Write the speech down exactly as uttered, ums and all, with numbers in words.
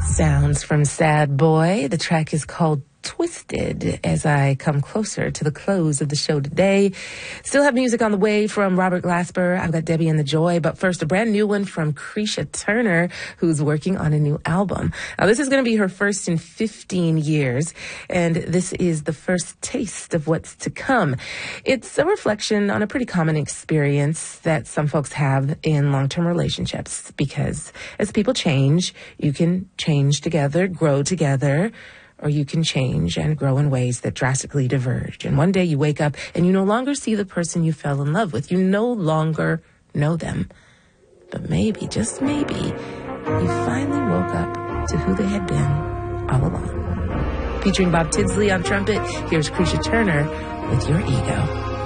Sounds from Sad Boy. The track is called Twisted as I come closer to the close of the show today. Still have music on the way from Robert Glasper. I've got Debbie and the Joy, but first a brand new one from Creisha Turner, who's working on a new album. Now this is going to be her first in fifteen years, and this is the first taste of what's to come. It's a reflection on a pretty common experience that some folks have in long-term relationships, because as people change, you can change together, grow together, or you can change and grow in ways that drastically diverge. And one day you wake up and you no longer see the person you fell in love with. You no longer know them. But maybe, just maybe, you finally woke up to who they had been all along. Featuring Bob Tidsley on trumpet, here's Creisha Turner with Your Ego.